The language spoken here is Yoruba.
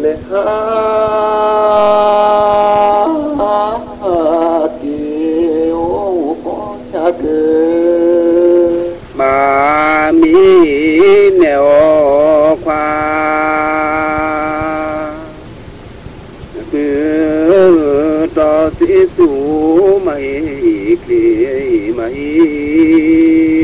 le ha ki o ko cha ke ma mi ne o kwa to si su mai kli mai